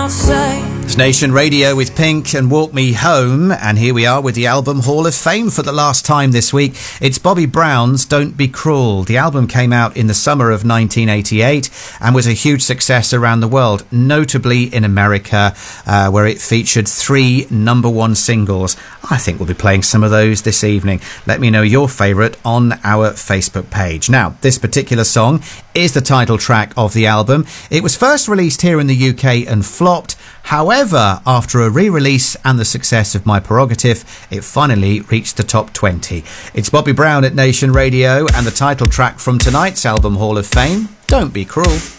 say. It's Nation Radio with Pink and Walk Me Home, and here we are with the Album Hall of Fame for the last time this week. It's Bobby Brown's Don't Be Cruel. The album came out in the summer of 1988 and was a huge success around the world, notably in America, where it featured 3 number-1 singles. I think we'll be playing some of those this evening. Let me know your favourite on our Facebook page. Now, this particular song is the title track of the album. It was first released here in the UK and flopped. However, after a re-release and the success of My Prerogative, it finally reached the top 20. It's Bobby Brown at Nation Radio and the title track from tonight's Album Hall of Fame, Don't Be Cruel.